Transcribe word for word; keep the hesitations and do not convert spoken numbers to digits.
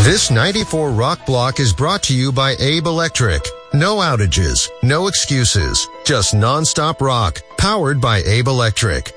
This ninety-four Rock Block is brought to you by Abe Electric. No outages, no excuses, just non-stop rock, powered by Abe Electric.